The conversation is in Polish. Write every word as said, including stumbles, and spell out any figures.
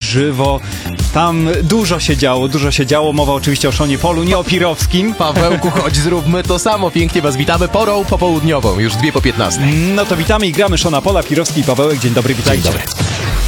żywo. Tam dużo się działo, dużo się działo. Mowa oczywiście o Seanie Paulu, nie o Pirowskim. Pawełku, choć zróbmy to samo. Pięknie was witamy porą popołudniową, już dwie po piętnastej. No to witamy i gramy Seana Paula, Pirowski i Pawełek. Dzień dobry, witajcie. Dzień dobry.